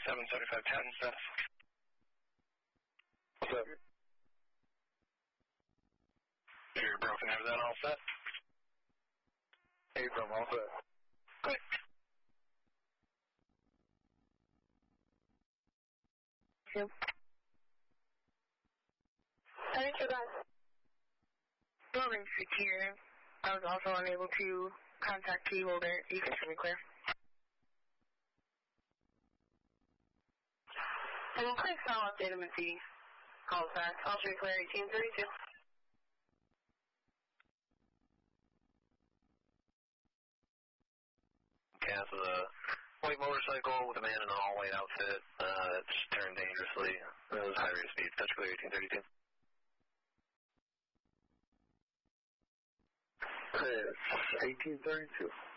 77510 status. What's up? You're broken, is that all set? Abram, all set. Great. Yep. Thank you, guys. Building secure. I was also unable to contact key holder. You can send me clear. And please follow up data and see. Call us back. I'll show you clear 1832. Yeah, so the white motorcycle with a man in an all-white outfit that's turned dangerously. It was high rate of speed. Touch clear 1832. It's 1832.